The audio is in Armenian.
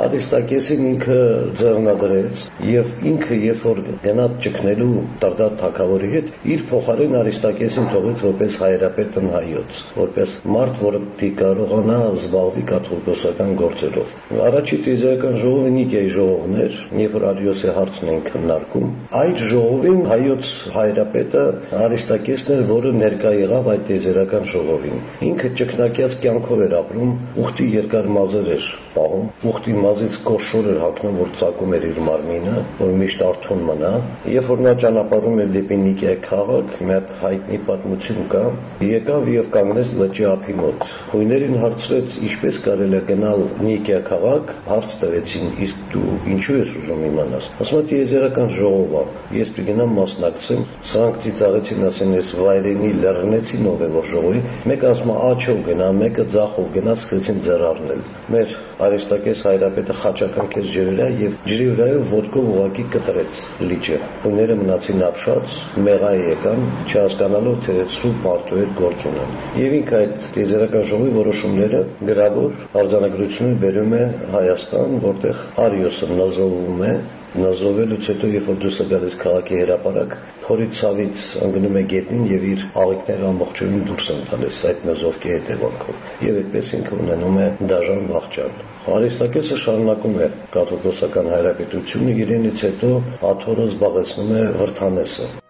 Արիստակեսին ինքը ձեռնադրեց եւ ինքը երբ որ գնաց ճգնելու Տարդատ թագավորի հետ, իր փոխարեն Արիստակեսին թողեց որպես հայրապետ հայոց, որպես մարդ, որը կարողանա զբաղվի կաթողիկոսական գործերով։ Առաջի տիեզերական ժողովը Նիկեայի ժողովն էր, երբ որ Արիոսի հարցն էին քննարկում, այդ ժողովին հայոց հայրապետը Արիստակեսն էր, որը ներկա եղավ այդ տիեզերական ժողովին։ Ինքը ճգնակյաց կյանքով էր ապրում, ուխտի երկար մազեր էր պահում, ուխտի մազից կոշոր էր հագնում, որ ծակում էր իր մարմինը, որ միշտ արթուն մնա։ Երբ որ նա ճանապարհում էր դեպի Նիկեա քաղաք, մի հատ հայտնի պատմություն կա, եկավ եւ կանգնեց լճի ափի մոտ։ Խույներին հարցրեց, ինչպես կարելի է գնալ Նիկեա քաղաք, հարց տվեցին, իսկ դու ինչու ես ուզում իմանալ։ Ասում է տիեզերական ժողով է, ես պիտի մասնակցեմ, սրանք ծիծաղեցին, ասեն, ես վայրենի լեռնեցին ով է որ ժողովի, մեկը ասում է աչով գնա, մեկը ձախով գնա, սկսեցին ձեռ առնել։ Մեր Արիստակես հայրապետը խաչակնքեց ջրի վրա եւ ջրի վրայով ոտքով ուղակի կտրեց լիճը։ Խույները մնացին ապշած, մեղա եկան, չհասկանալով թե սուրբ մարդու հետ գործ ունեն։ Եվ ինքը այդ տիեզերական ժողովի որոշումները գրավոր արձանագրություններ բերում է Հայաստան, որտեղ Արիոսը նազովում է, նազովելուց հետո երբ որ դուրս է գալիս քաղաքի հրապարակ, փորի ցավից ընկնում է գետնին եւ իր աղիքները ամբողջովին դուրս են տալիս այդ նազովքի հետևանքով։ Եվ այդպես ինքը ունենում է դաժան վախճան։ Արիստակեսը շարունակում է կաթողիկոսական հայրապետությունը, իրենից հետո աթոռը զբաղեցնում է Հրթանեսը,